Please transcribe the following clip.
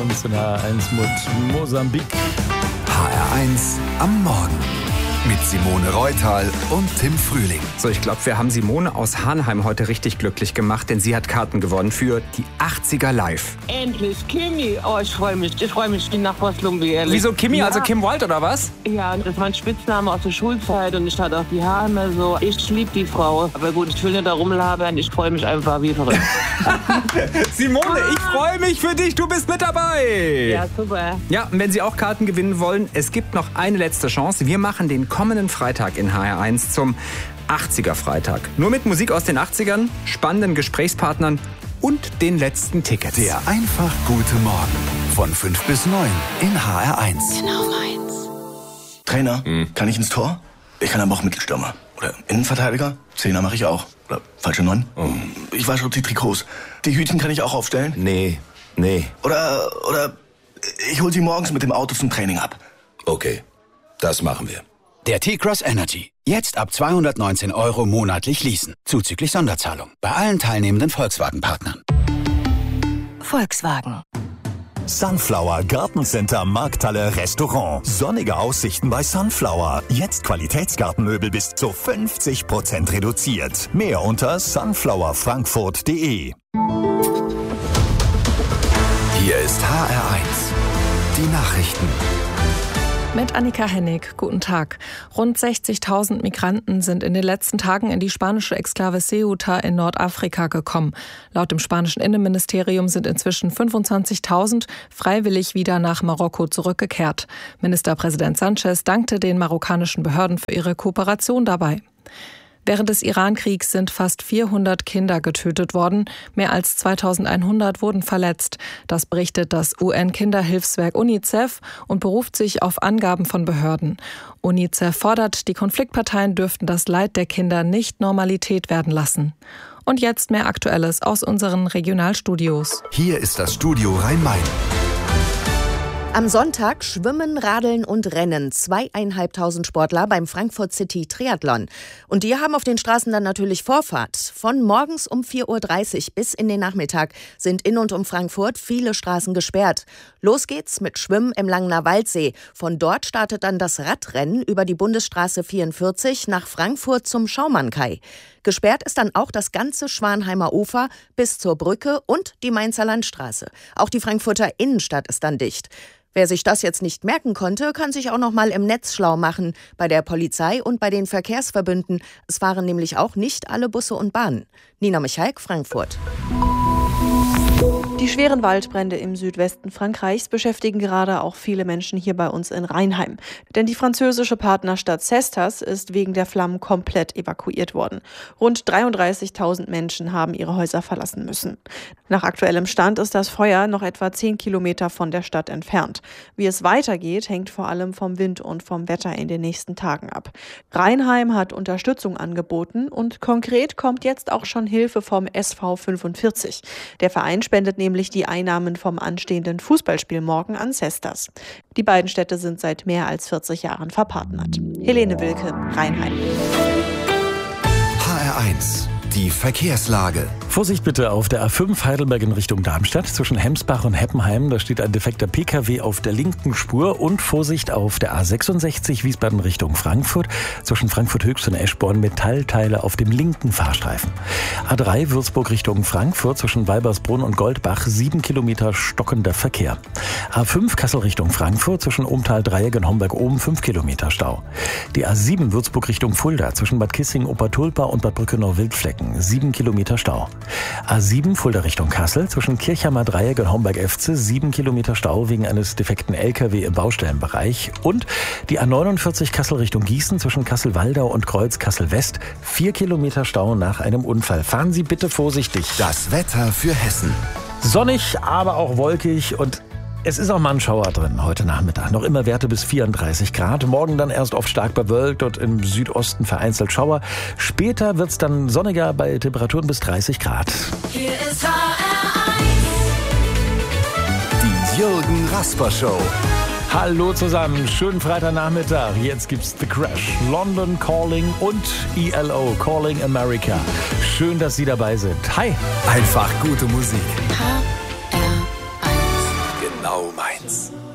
uns in HR1 mit Mosambik. HR1 am Morgen mit Simone Reutal und Tim Frühling. So, ich glaube, wir haben Simone aus Hanheim heute richtig glücklich gemacht, denn sie hat Karten gewonnen für die 80er Live. Endlich, Kimi. Oh, ich freue mich wie nach Lumbi, ehrlich. Wieso Kimi, ja. also Kim Wilde oder was? Ja, das war ein Spitzname aus der Schulzeit und ich hatte auch die Haare immer so. Ich liebe die Frau. Aber gut, ich will nicht da rumlabern, ich freue mich einfach wie verrückt. Simone, ich freue mich für dich, du bist mit dabei. Ja, super. Ja, und wenn Sie auch Karten gewinnen wollen, es gibt noch eine letzte Chance. Wir machen den kommenden Freitag in HR1 zum 80er Freitag. Nur mit Musik aus den 80ern, spannenden Gesprächspartnern und den letzten Tickets. Der einfach gute Morgen von 5 bis 9 in HR1. Genau meins. Trainer, kann ich ins Tor? Ich kann aber auch Mittelstürmer. Oder Innenverteidiger? Zehner mache ich auch. Oder falsche 9? Ich wasche die Trikots. Die Hütchen kann ich auch aufstellen? Nee. Oder ich hol sie morgens mit dem Auto zum Training ab. Okay, das machen wir. Der T-Cross Energy. Jetzt ab 219 € monatlich leasen. Zuzüglich Sonderzahlung. Bei allen teilnehmenden Volkswagen-Partnern. Volkswagen. Sunflower Gartencenter Markthalle Restaurant. Sonnige Aussichten bei Sunflower. Jetzt Qualitätsgartenmöbel bis zu 50% reduziert. Mehr unter sunflowerfrankfurt.de. Hier ist HR1. Die Nachrichten. Mit Annika Hennig. Guten Tag. Rund 60.000 Migranten sind in den letzten Tagen in die spanische Exklave Ceuta in Nordafrika gekommen. Laut dem spanischen Innenministerium sind inzwischen 25.000 freiwillig wieder nach Marokko zurückgekehrt. Ministerpräsident Sanchez dankte den marokkanischen Behörden für ihre Kooperation dabei. Während des Iran-Kriegs sind fast 400 Kinder getötet worden. Mehr als 2100 wurden verletzt. Das berichtet das UN-Kinderhilfswerk UNICEF und beruft sich auf Angaben von Behörden. UNICEF fordert, die Konfliktparteien dürften das Leid der Kinder nicht Normalität werden lassen. Und jetzt mehr Aktuelles aus unseren Regionalstudios. Hier ist das Studio Rhein-Main. Am Sonntag schwimmen, radeln und rennen 2.500 Sportler beim Frankfurt City Triathlon. Und die haben auf den Straßen dann natürlich Vorfahrt. Von morgens um 4.30 Uhr bis in den Nachmittag sind in und um Frankfurt viele Straßen gesperrt. Los geht's mit Schwimmen im Langener Waldsee. Von dort startet dann das Radrennen über die Bundesstraße 44 nach Frankfurt zum Schaumann-Kai. Gesperrt ist dann auch das ganze Schwanheimer Ufer bis zur Brücke und die Mainzer Landstraße. Auch die Frankfurter Innenstadt ist dann dicht. Wer sich das jetzt nicht merken konnte, kann sich auch noch mal im Netz schlau machen. Bei der Polizei und bei den Verkehrsverbünden. Es fahren nämlich auch nicht alle Busse und Bahnen. Nina Michalk, Frankfurt. Die schweren Waldbrände im Südwesten Frankreichs beschäftigen gerade auch viele Menschen hier bei uns in Rheinheim. Denn die französische Partnerstadt Cestas ist wegen der Flammen komplett evakuiert worden. Rund 33.000 Menschen haben ihre Häuser verlassen müssen. Nach aktuellem Stand ist das Feuer noch etwa 10 Kilometer von der Stadt entfernt. Wie es weitergeht, hängt vor allem vom Wind und vom Wetter in den nächsten Tagen ab. Rheinheim hat Unterstützung angeboten und konkret kommt jetzt auch schon Hilfe vom SV 45. Der Verein spendet nämlich die Einnahmen vom anstehenden Fußballspiel morgen an Cestas. Die beiden Städte sind seit mehr als 40 Jahren verpartnert. Helene Wilke, Rheinheim. HR1. Die Verkehrslage. Vorsicht bitte auf der A5 Heidelberg in Richtung Darmstadt. Zwischen Hemsbach und Heppenheim, da steht ein defekter Pkw auf der linken Spur. Und Vorsicht auf der A66 Wiesbaden Richtung Frankfurt. Zwischen Frankfurt Höchst und Eschborn Metallteile auf dem linken Fahrstreifen. A3 Würzburg Richtung Frankfurt zwischen Weibersbrunn und Goldbach 7 Kilometer stockender Verkehr. A5 Kassel Richtung Frankfurt zwischen Ohmtal-Dreieck und Homberg-Oben 5 Kilometer Stau. Die A7 Würzburg Richtung Fulda zwischen Bad Kissing, Obertulpa und Bad Brückenau-Wildflecken 7 Kilometer Stau. A7 Fulda Richtung Kassel zwischen Kirchheimer Dreieck und Homberg-Efze 7 Kilometer Stau wegen eines defekten LKW im Baustellenbereich. Und die A49 Kassel Richtung Gießen zwischen Kassel-Waldau und Kreuz Kassel-West 4 Kilometer Stau nach einem Unfall. Fahren Sie bitte vorsichtig. Das Wetter für Hessen. Sonnig, aber auch wolkig und es ist auch mal ein Schauer drin heute Nachmittag. Noch immer Werte bis 34 Grad. Morgen dann erst oft stark bewölkt und im Südosten vereinzelt Schauer. Später wird es dann sonniger bei Temperaturen bis 30 Grad. Hier ist HR1. Die Jürgen Rasper Show. Hallo zusammen, schönen Freitagnachmittag. Jetzt gibt's The Crash, London Calling und ELO Calling America. Schön, dass Sie dabei sind. Hi. Einfach gute Musik. HR1. Genau genau meins.